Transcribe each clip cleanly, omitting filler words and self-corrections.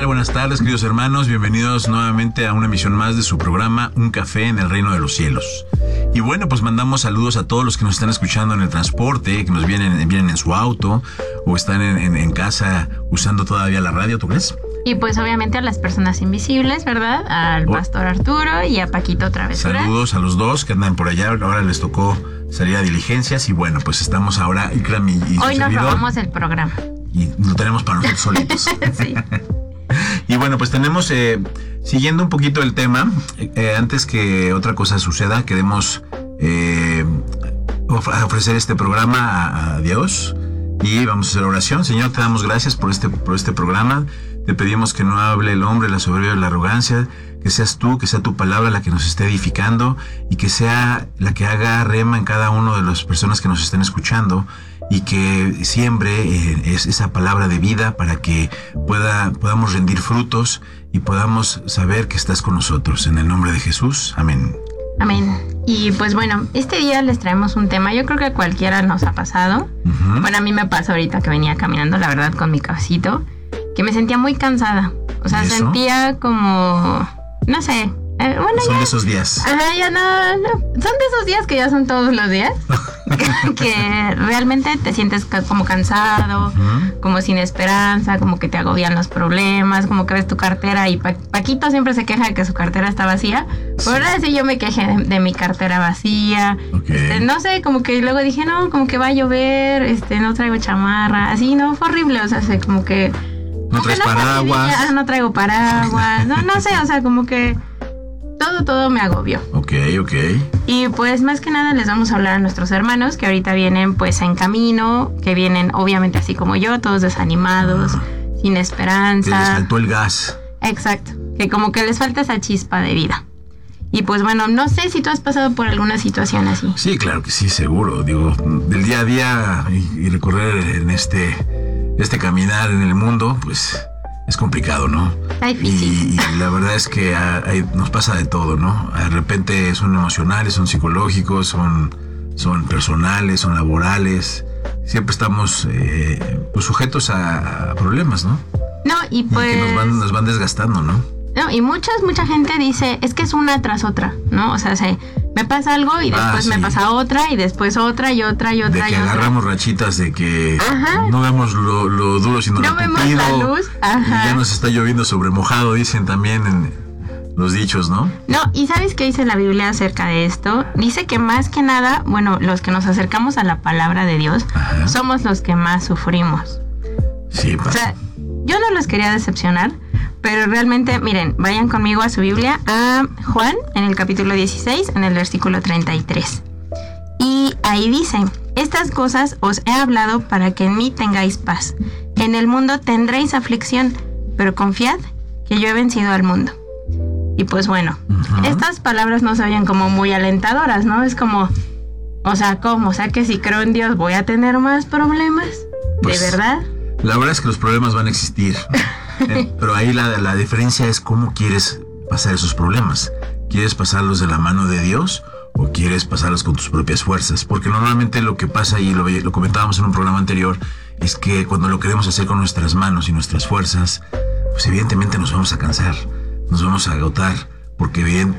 Buenas tardes, queridos hermanos. Bienvenidos nuevamente a una emisión más de su programa Un Café en el Reino de los Cielos. Y bueno, pues mandamos saludos a todos los que nos están escuchando en el transporte, que nos vienen en su auto o están en casa usando todavía la radio, ¿tú crees? Y pues obviamente a las personas invisibles, ¿verdad? Al pastor Arturo y a Paquito Travesura. Saludos a los dos que andan por allá. Ahora les tocó salir a diligencias y bueno, pues estamos ahora, Ikram y hoy nos robamos el programa. Y lo tenemos para nosotros solitos. Sí. Y bueno, pues tenemos, siguiendo un poquito el tema, antes que otra cosa suceda, queremos ofrecer este programa a Dios y vamos a hacer oración. Señor, te damos gracias por este programa. Te pedimos que no hable el hombre, la soberbia y la arrogancia, que seas tú, que sea tu palabra la que nos esté edificando y que sea la que haga rema en cada uno de las personas que nos estén escuchando y que siembre esa palabra de vida para que podamos rendir frutos y podamos saber que estás con nosotros. En el nombre de Jesús, amén. Amén. Y pues bueno, este día les traemos un tema, yo creo que a cualquiera nos ha pasado. Uh-huh. Bueno, a mí me pasó ahorita que venía caminando, la verdad, con mi cafecito, que me sentía muy cansada. O sea, sentía como, no sé. Bueno, son ya, de esos días. Ajá, ya no. Son de esos días que ya son todos los días. que realmente te sientes como cansado, uh-huh, como sin esperanza, como que te agobian los problemas, como que ves tu cartera y Paquito siempre se queja de que su cartera está vacía. Por ahora sí yo me quejé de mi cartera vacía. Okay. No sé, como que luego dije, no, como que va a llover, no traigo chamarra, así, no, fue horrible, o sea, como que... No traes paraguas. No traigo paraguas, no sé, o sea, como que... Todo me agobió. Ok. Y pues más que nada les vamos a hablar a nuestros hermanos que ahorita vienen pues en camino, que vienen obviamente así como yo, todos desanimados, sin esperanza. Que les faltó el gas. Exacto, que como que les falta esa chispa de vida. Y pues bueno, no sé si tú has pasado por alguna situación así. Sí, claro que sí, seguro. Digo, del día a día y recorrer en este caminar en el mundo, pues... es complicado, ¿no? Y la verdad es que nos pasa de todo, ¿no? De repente son emocionales, son psicológicos, son personales, son laborales. Siempre estamos pues sujetos a problemas, ¿no? No, y pues... Y que nos van desgastando, ¿no? No, y mucha gente dice, es que es una tras otra, ¿no? O sea, me pasa algo y después me pasa otra y después otra y otra y otra. De que agarramos rachitas de que no vemos lo duro sino lo vemos la luz. Ajá. Y ya nos está lloviendo sobre mojado, dicen también en los dichos, ¿no? No, ¿y sabes qué dice la Biblia acerca de esto? Dice que más que nada, bueno, los que nos acercamos a la palabra de Dios, ajá, somos los que más sufrimos. Sí, o sea, yo no los quería decepcionar, pero realmente, miren, vayan conmigo a su Biblia, a Juan, en el capítulo 16, en el versículo 33. Y ahí dice, estas cosas os he hablado para que en mí tengáis paz. En el mundo tendréis aflicción, pero confiad que yo he vencido al mundo. Y pues bueno, uh-huh, estas palabras no se oyen como muy alentadoras, ¿no? Es como, o sea, ¿cómo? O sea, que si creo en Dios voy a tener más problemas, pues, ¿de verdad? La verdad es que los problemas van a existir. Pero ahí la diferencia es cómo quieres pasar esos problemas. ¿Quieres pasarlos de la mano de Dios o quieres pasarlos con tus propias fuerzas? Porque normalmente lo que pasa, y lo comentábamos en un programa anterior, es que cuando lo queremos hacer con nuestras manos y nuestras fuerzas, pues evidentemente nos vamos a cansar, nos vamos a agotar, porque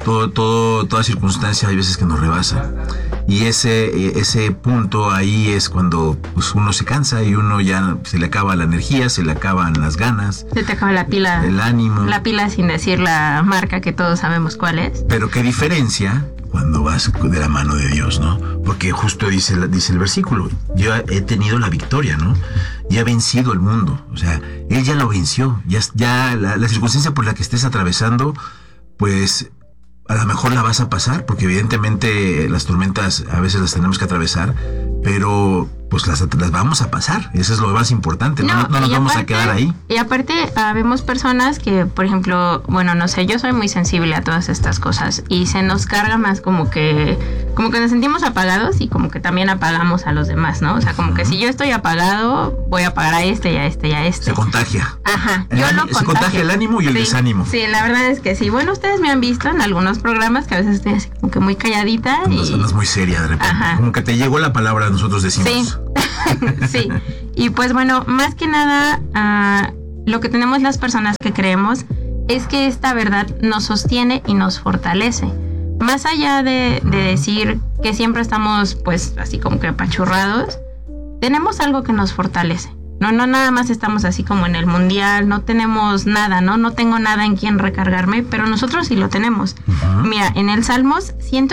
toda circunstancia hay veces que nos rebasa. Y ese punto ahí es cuando pues, uno se cansa y uno ya se le acaba la energía, se le acaban las ganas. Se te acaba la pila. El ánimo. La pila sin decir la marca que todos sabemos cuál es. Pero qué diferencia cuando vas de la mano de Dios, ¿no? Porque justo dice el versículo, yo he tenido la victoria, ¿no? Ya he vencido el mundo. O sea, Él ya lo venció. Ya la circunstancia por la que estés atravesando, pues... a lo mejor la vas a pasar, porque evidentemente las tormentas a veces las tenemos que atravesar, pero pues las vamos a pasar. Eso es lo más importante, no nos vamos a quedar ahí. Y aparte, vemos personas que, por ejemplo, bueno, no sé, yo soy muy sensible a todas estas cosas y se nos carga más como que nos sentimos apagados y como que también apagamos a los demás, ¿no? O sea, como que si yo estoy apagado, voy a apagar a este y a este y a este. Se contagia. Ajá, se contagia el ánimo y el desánimo. Sí, la verdad es que sí. Bueno, ustedes me han visto en algunos programas que a veces estoy así como que muy calladita. Andas muy seria de repente. Ajá. Como que te llegó la palabra, nosotros decimos. Sí. Sí, y pues bueno, más que nada lo que tenemos las personas que creemos es que esta verdad nos sostiene y nos fortalece. Más allá de decir que siempre estamos pues así como que apachurrados, tenemos algo que nos fortalece. No nada más estamos así como en el mundial, no tenemos nada, no tengo nada en quien recargarme, pero nosotros sí lo tenemos. Mira, en el Salmos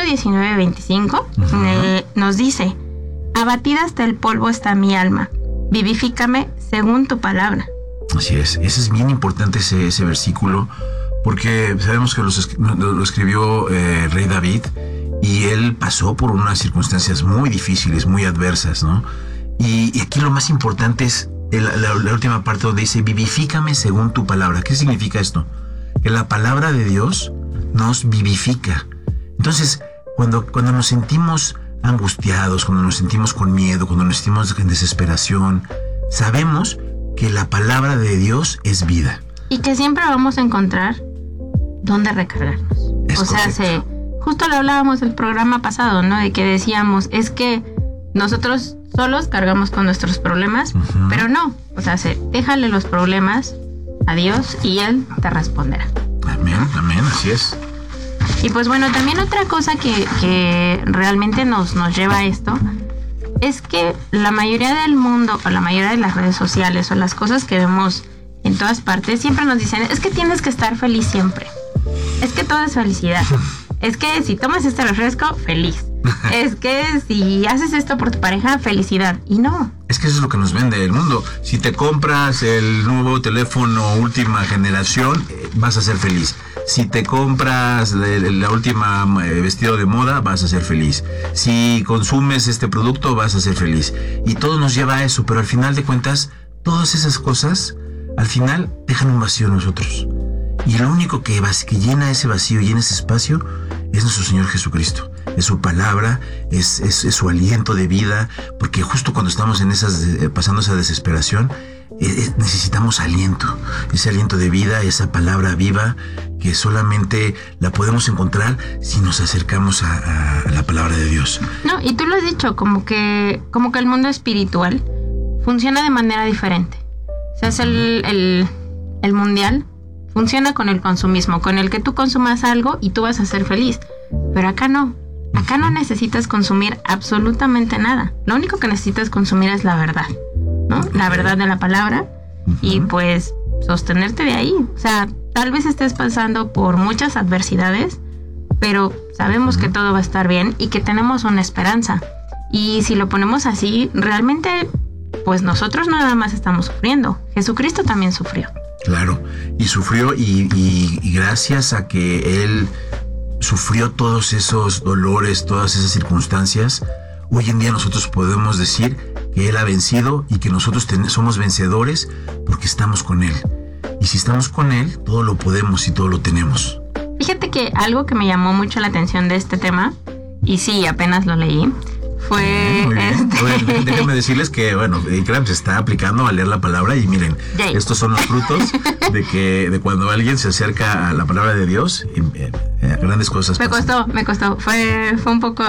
119:25 nos dice: abatida hasta el polvo está mi alma, vivifícame según tu palabra. Así es, ese es bien importante ese versículo, porque sabemos que lo escribió Rey David, y él pasó por unas circunstancias muy difíciles, muy adversas, ¿no? Y aquí lo más importante es la última parte donde dice: vivifícame según tu palabra. ¿Qué significa esto? Que la palabra de Dios nos vivifica. Entonces, cuando nos sentimos angustiados, cuando nos sentimos con miedo, cuando nos sentimos en desesperación, sabemos que la palabra de Dios es vida. Y que siempre vamos a encontrar dónde recargarnos. Justo lo hablábamos el programa pasado, ¿no? De que decíamos, es que nosotros solos cargamos con nuestros problemas, pero no. Déjale los problemas a Dios y Él te responderá. Amén, así es. Y pues bueno, también otra cosa que realmente nos lleva a esto es que la mayoría del mundo, o la mayoría de las redes sociales, o las cosas que vemos en todas partes, siempre nos dicen: es que tienes que estar feliz siempre. Es que todo es felicidad. Es que si tomas este refresco, feliz. Es que si haces esto por tu pareja, felicidad. Y no. Es que eso es lo que nos vende el mundo. Si te compras el nuevo teléfono última generación, vas a ser feliz. Si te compras la última vestido de moda, vas a ser feliz. Si consumes este producto, vas a ser feliz. Y todo nos lleva a eso, pero al final de cuentas, todas esas cosas, al final, dejan un vacío en nosotros. Y lo único que llena ese vacío, llena ese espacio, es nuestro Señor Jesucristo. Es su palabra, es su aliento de vida, porque justo cuando estamos pasando esa desesperación, necesitamos aliento, ese aliento de vida, esa palabra viva que solamente la podemos encontrar si nos acercamos a la palabra de Dios. No, y tú lo has dicho, como que el mundo espiritual funciona de manera diferente. O sea, es el mundial funciona con el consumismo, con el que tú consumas algo y tú vas a ser feliz. Pero acá no. Acá no necesitas consumir absolutamente nada. Lo único que necesitas consumir es la verdad, ¿no? La verdad de la palabra. Y pues sostenerte de ahí. O sea, tal vez estés pasando por muchas adversidades, pero sabemos que todo va a estar bien y que tenemos una esperanza. Y si lo ponemos así, realmente, pues nosotros no nada más estamos sufriendo. Jesucristo también sufrió. Claro, y sufrió y gracias a que Él sufrió todos esos dolores, todas esas circunstancias, hoy en día nosotros podemos decir que Él ha vencido y que nosotros somos vencedores porque estamos con Él. Y si estamos con Él, todo lo podemos y todo lo tenemos. Fíjate que algo que me llamó mucho la atención de este tema, y sí, apenas lo leí, fue déjenme decirles que bueno, Ikram se está aplicando a leer la palabra y miren, estos son los frutos de cuando alguien se acerca a la palabra de Dios, grandes cosas me costó, fue un poco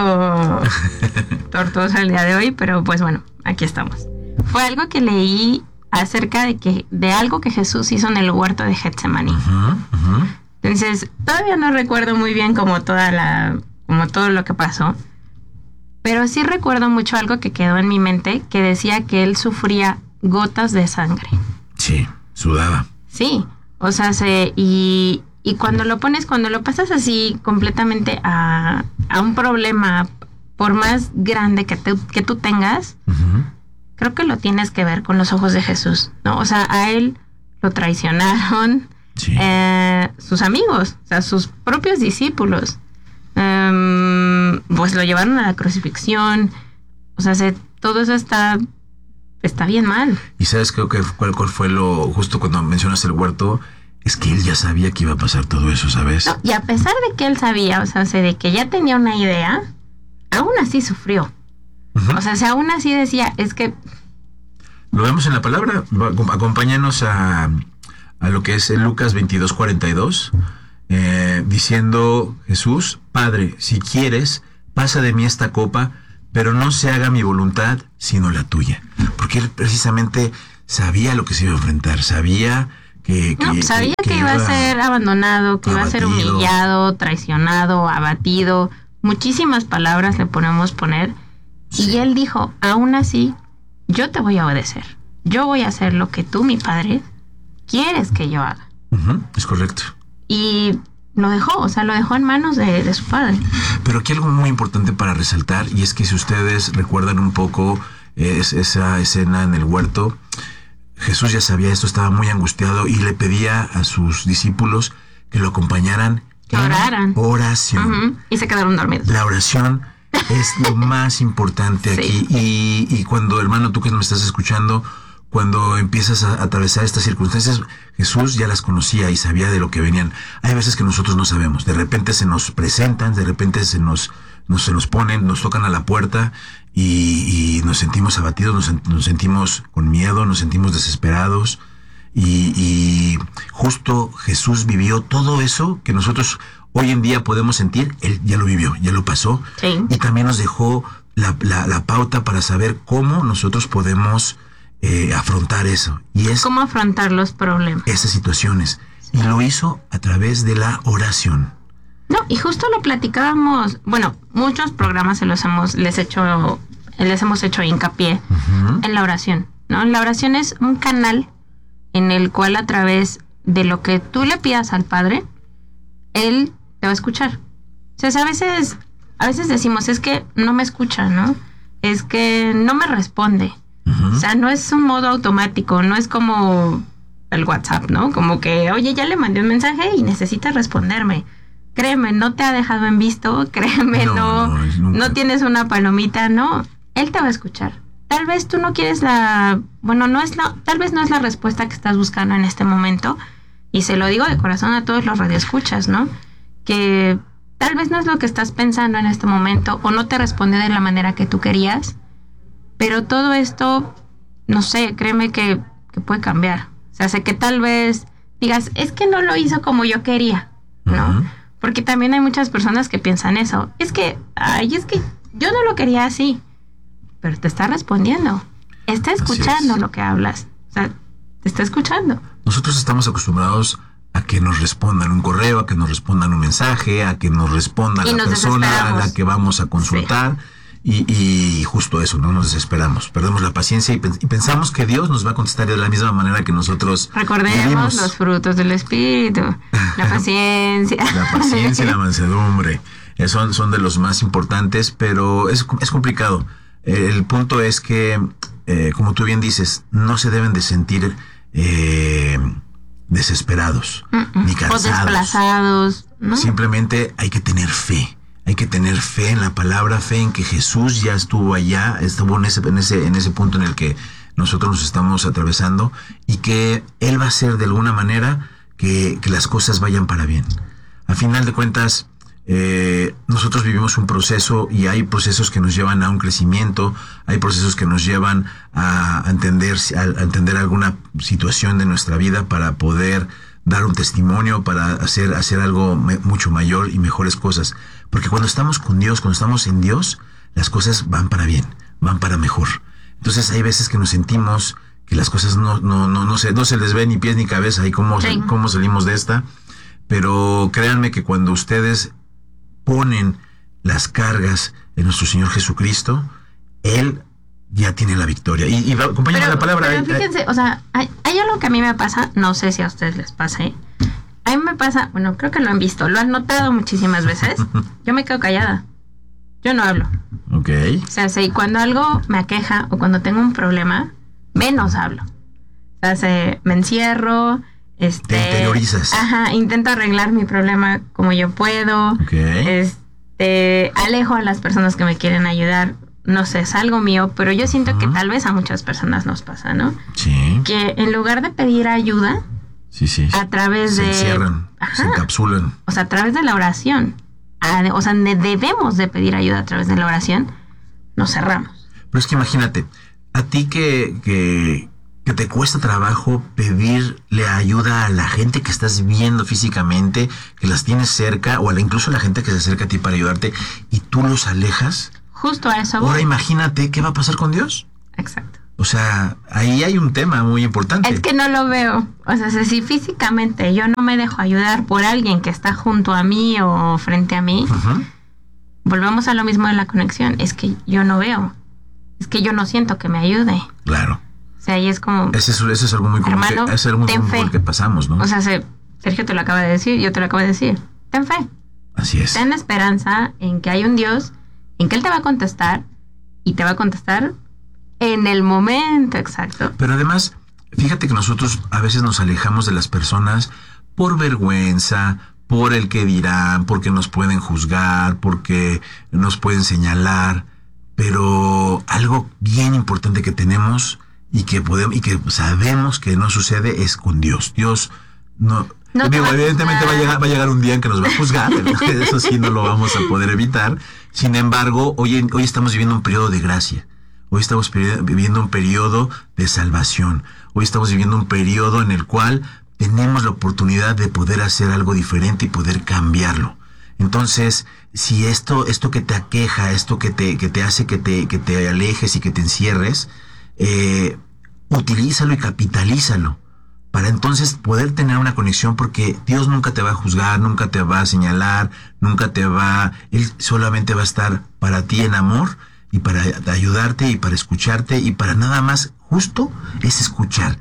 tortuoso el día de hoy, pero pues bueno, aquí estamos. Fue algo que leí acerca de algo que Jesús hizo en el huerto de Getsemaní. Entonces, todavía no recuerdo muy bien como todo lo que pasó, pero sí recuerdo mucho algo que quedó en mi mente, que decía que él sufría gotas de sangre. Sí, sudaba. Sí, o sea, y cuando lo pasas así completamente a un problema, por más grande que tú tengas, creo que lo tienes que ver con los ojos de Jesús, ¿no? O sea, a él lo traicionaron, sí. Sus amigos, o sea, sus propios discípulos. Pues lo llevaron a la crucifixión. O sea, todo eso está bien mal. Y sabes cuál fue lo justo cuando mencionas el huerto, es que él ya sabía que iba a pasar todo eso, ¿sabes? No, y a pesar de que él sabía, o sea, de que ya tenía una idea, aún así sufrió. O sea, si aún así decía, es que lo vemos en la palabra. Acompáñanos a lo que es en Lucas 22:42. Diciendo Jesús: Padre, si quieres, pasa de mí esta copa, pero no se haga mi voluntad, sino la tuya. Porque él precisamente sabía lo que se iba a enfrentar, sabía sabía que iba a ser abandonado, que iba a ser humillado, traicionado, abatido. Muchísimas palabras le podemos poner. Sí. Y él dijo, aún así, yo te voy a obedecer. Yo voy a hacer lo que tú, mi padre, quieres que yo haga. Es correcto. Y lo dejó en manos de su padre. Pero aquí algo muy importante para resaltar, y es que si ustedes recuerdan un poco esa escena en el huerto, Jesús ya sabía esto, estaba muy angustiado y le pedía a sus discípulos que lo acompañaran en oración. Y se quedaron dormidos. La oración es lo más importante aquí. Y cuando, hermano, tú que me estás escuchando, cuando empiezas a atravesar estas circunstancias, Jesús ya las conocía y sabía de lo que venían. Hay veces que nosotros no sabemos. De repente se nos presentan, de repente se nos ponen, nos tocan a la puerta y nos sentimos abatidos, nos sentimos con miedo, nos sentimos desesperados. Y justo Jesús vivió todo eso que nosotros hoy en día podemos sentir. Él ya lo vivió, ya lo pasó. Sí. Y también nos dejó la pauta para saber cómo nosotros podemos afrontar eso. Y es cómo afrontar los problemas. Esas situaciones. Sí. Y lo hizo a través de la oración. No, y justo lo platicábamos. Bueno, muchos programas les hemos hecho hincapié en la oración, ¿no? La oración es un canal en el cual a través de lo que tú le pidas al Padre, Él te va a escuchar. O sea, a veces decimos, es que no me escucha, ¿no? Es que no me responde. O sea, no es un modo automático, no es como el WhatsApp, ¿no? Como que, oye, ya le mandé un mensaje y necesita responderme. Créeme, no te ha dejado en visto, créeme, no tienes una palomita, no. Él te va a escuchar. Tal vez tú no quieres tal vez no es la respuesta que estás buscando en este momento. Y se lo digo de corazón a todos los radioescuchas, ¿no? Que tal vez no es lo que estás pensando en este momento o no te responde de la manera que tú querías. Pero todo esto, no sé, créeme que puede cambiar. O sea, sé que tal vez digas, es que no lo hizo como yo quería, ¿no? Porque también hay muchas personas que piensan eso. Es que yo no lo quería así. Pero te está respondiendo. Está escuchando lo que hablas. O sea, te está escuchando. Nosotros estamos acostumbrados a que nos respondan un correo, a que nos respondan un mensaje, a que nos responda la persona a la que vamos a consultar. Sí. Y justo eso, no nos desesperamos, perdemos la paciencia y pensamos que Dios nos va a contestar de la misma manera que nosotros recordemos vivimos. Los frutos del Espíritu, la paciencia. La paciencia y la mansedumbre, son de los más importantes, pero es complicado. El punto es que, como tú bien dices, no se deben de sentir desesperados, ni cansados. O desplazados, ¿no? Simplemente hay que tener fe. Hay que tener fe en la palabra, fe en que Jesús ya estuvo allá, estuvo en ese punto en el que nosotros nos estamos atravesando y que Él va a hacer de alguna manera que las cosas vayan para bien. Al final de cuentas, nosotros vivimos un proceso y hay procesos que nos llevan a un crecimiento, hay procesos que nos llevan a entender alguna situación de nuestra vida para poder dar un testimonio, para hacer algo mucho mayor y mejores cosas. Porque cuando estamos con Dios, cuando estamos en Dios, las cosas van para bien, van para mejor. Entonces hay veces que nos sentimos que las cosas no se les ve ni pies ni cabeza y cómo salimos de esta. Pero créanme que cuando ustedes ponen las cargas en nuestro Señor Jesucristo, Él ya tiene la victoria. Y acompáñame la palabra. Pero fíjense, o sea, hay algo que a mí me pasa, no sé si a ustedes les pasa, ¿eh? A mí me pasa, bueno, creo que lo han visto, lo han notado muchísimas veces. Yo me quedo callada. Yo no hablo. Ok. O sea, si cuando algo me aqueja o cuando tengo un problema, menos hablo. O sea, me encierro, te interiorizas. Ajá, intento arreglar mi problema como yo puedo. Ok. Alejo a las personas que me quieren ayudar. No sé, es algo mío, pero yo siento que tal vez a muchas personas nos pasa, ¿no? Sí. Que en lugar de pedir ayuda, sí. A través se encierran, se encapsulan. O sea, a través de la oración. O sea, debemos de pedir ayuda a través de la oración, nos cerramos. Pero es que imagínate, a ti que te cuesta trabajo pedirle ayuda a la gente que estás viendo físicamente, que las tienes cerca, o incluso a la gente que se acerca a ti para ayudarte, y tú los alejas. Justo a eso voy. Ahora imagínate qué va a pasar con Dios. Exacto. O O sea, ahí hay un tema muy importante. Es que no lo veo. O sea, si físicamente yo no me dejo ayudar por alguien que está junto a mí o frente a mí, volvemos a lo mismo de la conexión. Es que yo no veo. Es que yo no siento que me ayude. Claro. O sea, ahí es como... Ese es algo muy común. Hermano, Es algo muy ten común fe. por el que pasamos, ¿no? O sea, Sergio te lo acaba de decir, yo te lo acabo de decir. Ten fe. Así es. Ten esperanza en que hay un Dios, en que Él te va a contestar y te va a contestar en el momento exacto. Pero además, fíjate que nosotros a veces nos alejamos de las personas por vergüenza, por el que dirán, porque nos pueden juzgar, porque nos pueden señalar. Pero algo bien importante que tenemos y que podemos y que sabemos que no sucede es con Dios. Dios no digo, evidentemente va a llegar un día en que nos va a juzgar, eso sí no lo vamos a poder evitar. Sin embargo, hoy estamos viviendo un periodo de gracia. Hoy estamos viviendo un periodo de salvación. Hoy estamos viviendo un periodo en el cual tenemos la oportunidad de poder hacer algo diferente y poder cambiarlo. Entonces, si esto que te aqueja, esto que te hace que te alejes y que te encierres, utilízalo y capitalízalo para entonces poder tener una conexión, porque Dios nunca te va a juzgar, nunca te va a señalar, Él solamente va a estar para ti en amor y para ayudarte y para escucharte y para nada más justo es escuchar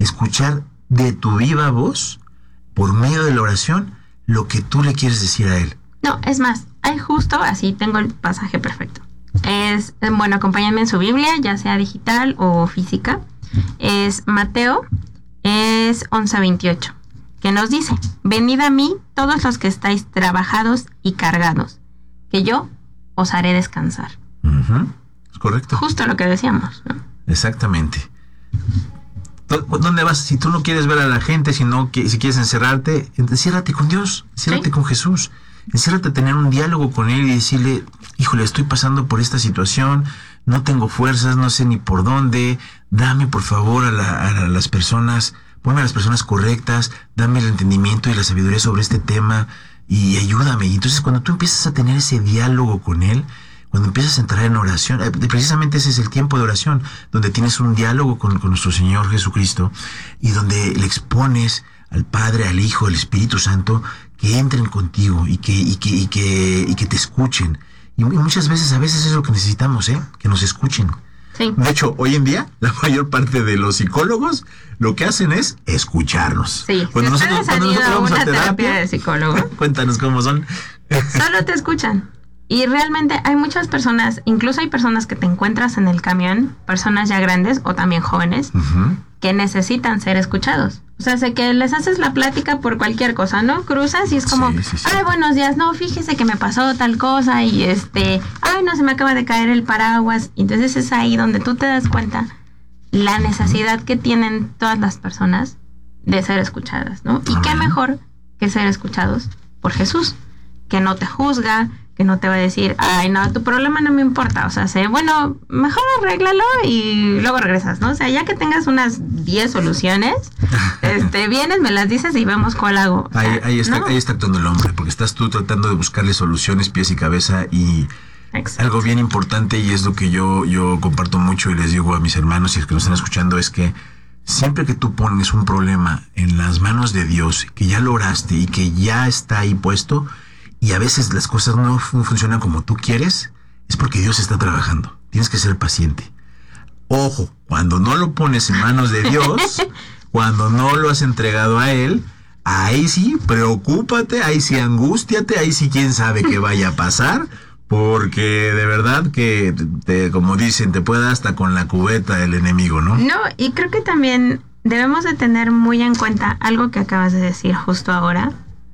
de tu viva voz, por medio de la oración, lo que tú le quieres decir a Él. No, es más, hay justo, así tengo el pasaje perfecto. Bueno, acompáñenme en su Biblia, ya sea digital o física. Es Mateo, es 11:28, que nos dice: venid a mí todos los que estáis trabajados y cargados, que yo os haré descansar. Es correcto. Justo lo que decíamos, ¿no? Exactamente. ¿Dónde vas? Si tú no quieres ver a la gente, si quieres encerrarte, enciérrate con Dios, enciérrate con Jesús. Enciérrate a tener un diálogo con Él y decirle: híjole, estoy pasando por esta situación, no tengo fuerzas, no sé ni por dónde, dame por favor a las personas, ponme a las personas correctas, dame el entendimiento y la sabiduría sobre este tema y ayúdame. Y entonces cuando tú empiezas a tener ese diálogo con Él, cuando empiezas a entrar en oración, precisamente ese es el tiempo de oración, donde tienes un diálogo con nuestro Señor Jesucristo y donde le expones al Padre, al Hijo, al Espíritu Santo, que entren contigo y que te escuchen. Y muchas veces, a veces es lo que necesitamos, que nos escuchen. Sí. De hecho, hoy en día, la mayor parte de los psicólogos lo que hacen es escucharnos. Sí. Cuando si ustedes han ido a una terapia de psicólogo, cuéntanos cómo son. Solo te escuchan. Y realmente hay muchas personas, incluso hay personas que te encuentras en el camión, personas ya grandes o también jóvenes, que necesitan ser escuchados. O sea, sé que les haces la plática por cualquier cosa, ¿no? Cruzas y es como, sí. ay, buenos días, no, fíjese que me pasó tal cosa y ay, no, se me acaba de caer el paraguas. Entonces es ahí donde tú te das cuenta la necesidad que tienen todas las personas de ser escuchadas, ¿no? Y qué mejor que ser escuchados por Jesús, que no te juzga, que no te va a decir, ay, no, tu problema no me importa. O sea, bueno, mejor arréglalo y luego regresas, ¿no? O sea, ya que tengas unas 10 soluciones, vienes, me las dices y vemos cuál hago. Ahí está actuando el hombre, porque estás tú tratando de buscarle soluciones, pies y cabeza, y exacto. Algo bien importante, y es lo que yo comparto mucho y les digo a mis hermanos y a los que nos están escuchando, es que siempre que tú pones un problema en las manos de Dios, que ya lo oraste y que ya está ahí puesto, y a veces las cosas no funcionan como tú quieres, es porque Dios está trabajando. Tienes que ser paciente. Ojo, cuando no lo pones en manos de Dios, cuando no lo has entregado a Él, ahí sí, preocúpate, ahí sí, angústiate, ahí sí, quién sabe qué vaya a pasar, porque de verdad que, como dicen, te puede dar hasta con la cubeta el enemigo, ¿no? No, y creo que también debemos de tener muy en cuenta algo que acabas de decir justo ahora.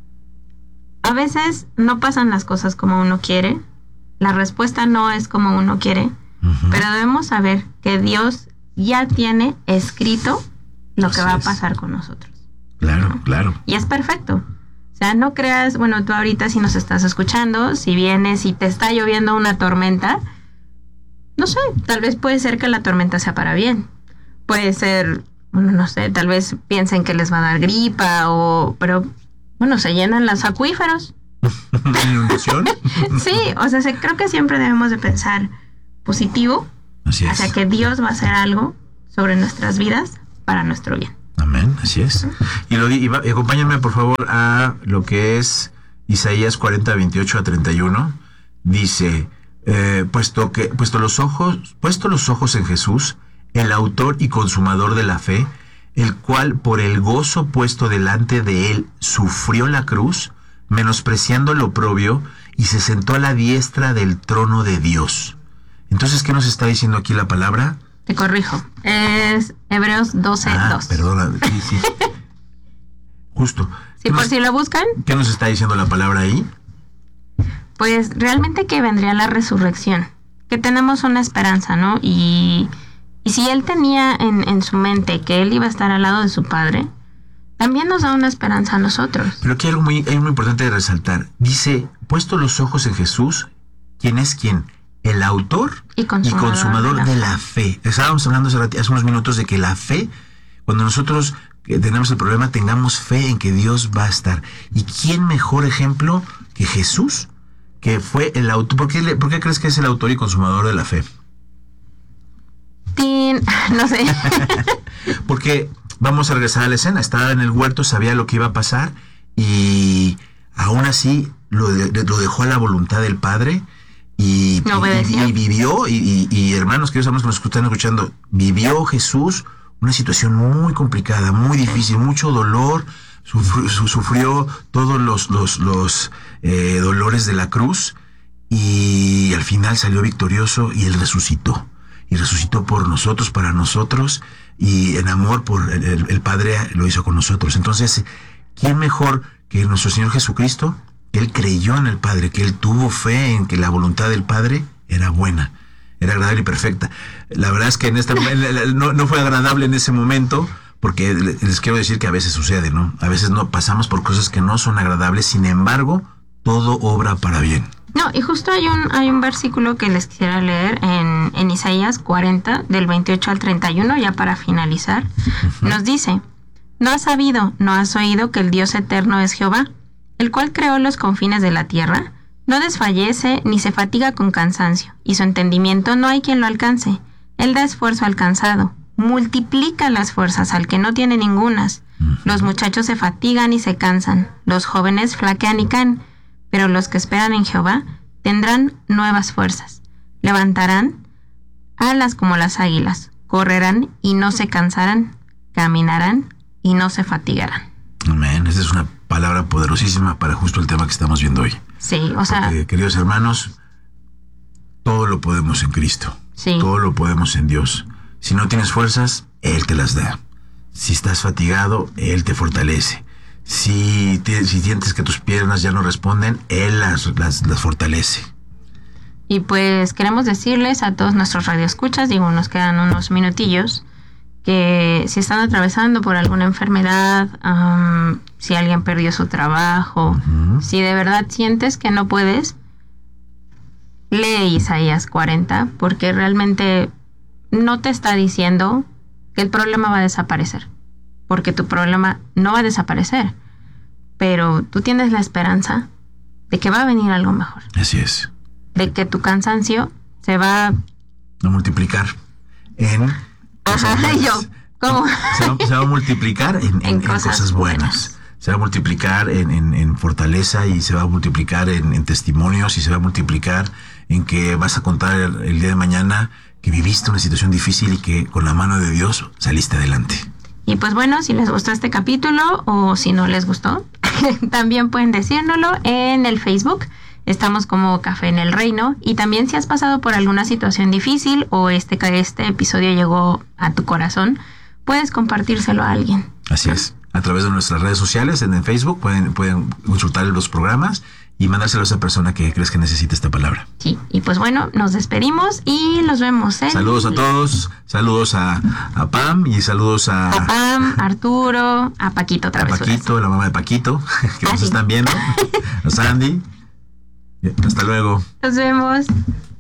A veces no pasan las cosas como uno quiere, la respuesta no es como uno quiere, pero debemos saber que Dios ya tiene escrito lo que va a pasar con nosotros. Claro, ¿no? Claro. Y es perfecto. O sea, no creas, bueno, tú ahorita si nos estás escuchando, si vienes y te está lloviendo una tormenta, no sé, tal vez puede ser que la tormenta sea para bien. Puede ser, bueno, no sé, tal vez piensen que les va a dar gripa pero... Bueno, se llenan los acuíferos. ¿Inundación? Sí, o sea, creo que siempre debemos de pensar positivo. Así es. O sea, que Dios va a hacer algo sobre nuestras vidas para nuestro bien. Amén, así es. Y acompáñenme por favor a lo que es Isaías 40, 28 a 31. Dice, puesto los ojos en Jesús, el autor y consumador de la fe, el cual por el gozo puesto delante de él sufrió la cruz, menospreciando el oprobio, y se sentó a la diestra del trono de Dios. Entonces, ¿qué nos está diciendo aquí la palabra? Te corrijo, es Hebreos 12:2. Perdona, sí. Justo. Sí, por si lo buscan. ¿Qué nos está diciendo la palabra ahí? Pues realmente que vendría la resurrección, que tenemos una esperanza, ¿no? Y si él tenía en su mente que él iba a estar al lado de su padre, también nos da una esperanza a nosotros. Pero aquí hay algo muy importante de resaltar. Dice, puesto los ojos en Jesús, ¿quién es quién? El autor y consumador de la fe. Estábamos hablando hace unos minutos de que la fe, cuando nosotros tenemos el problema, tengamos fe en que Dios va a estar. ¿Y quién mejor ejemplo que Jesús? Que fue el autor. ¿Por qué crees que es el autor y consumador de la fe? No sé. Porque vamos a regresar a la escena. Estaba en el huerto, sabía lo que iba a pasar y aún así lo dejó a la voluntad del Padre y vivió. Y hermanos, queridos hermanos que nos están escuchando, vivió Jesús una situación muy complicada, muy difícil, mucho dolor. Sufrió todos los dolores de la cruz y al final salió victorioso y él resucitó. Y resucitó por nosotros, para nosotros, y en amor por el Padre lo hizo con nosotros. Entonces, ¿quién mejor que nuestro Señor Jesucristo? Que Él creyó en el Padre, que Él tuvo fe en que la voluntad del Padre era buena, era agradable y perfecta. La verdad es que no fue agradable en ese momento, porque les quiero decir que a veces sucede, ¿no? A veces no pasamos por cosas que no son agradables, sin embargo, todo obra para bien. No, y justo hay un versículo que les quisiera leer en Isaías 40, del 28 al 31, ya para finalizar. Uh-huh. Nos dice, ¿no has sabido, no has oído que el Dios eterno es Jehová, el cual creó los confines de la tierra? No desfallece ni se fatiga con cansancio, y su entendimiento no hay quien lo alcance. Él da esfuerzo al cansado, multiplica las fuerzas al que no tiene ningunas. Uh-huh. Los muchachos se fatigan y se cansan, los jóvenes flaquean y caen. Pero los que esperan en Jehová tendrán nuevas fuerzas. Levantarán alas como las águilas. Correrán y no se cansarán. Caminarán y no se fatigarán. Amén. Esa es una palabra poderosísima para justo el tema que estamos viendo hoy. Sí, o sea... Porque, queridos hermanos, todo lo podemos en Cristo. Sí. Todo lo podemos en Dios. Si no tienes fuerzas, Él te las da. Si estás fatigado, Él te fortalece. Si sientes que tus piernas ya no responden, Él las fortalece. Y pues queremos decirles a todos nuestros radioescuchas, nos quedan unos minutillos, que si están atravesando por alguna enfermedad, si alguien perdió su trabajo, uh-huh. Si de verdad sientes que no puedes, lee Isaías 40, porque realmente no te está diciendo que el problema va a desaparecer. Porque tu problema no va a desaparecer, pero tú tienes la esperanza de que va a venir algo mejor. Así es. De que tu cansancio se va a multiplicar en cosas buenas. ¿Cómo? Se va a multiplicar en cosas buenas. Se va a multiplicar en fortaleza y se va a multiplicar en testimonios y se va a multiplicar en que vas a contar el día de mañana que viviste una situación difícil y que con la mano de Dios saliste adelante. Y pues bueno, si les gustó este capítulo o si no les gustó, también pueden decírnoslo en el Facebook. Estamos como Café en el Reino. Y también si has pasado por alguna situación difícil o este episodio llegó a tu corazón, puedes compartírselo a alguien. Así es. A través de nuestras redes sociales, en el Facebook, pueden consultar los programas y mandárselo a esa persona que crees que necesita esta palabra. Sí, y pues bueno, nos despedimos y los vemos. Saludos a todos, saludos a Pam y saludos a Pam, Arturo, a Paquito otra vez. A Paquito, la mamá de Paquito, que nos están viendo, a Sandy. Hasta luego. Nos vemos.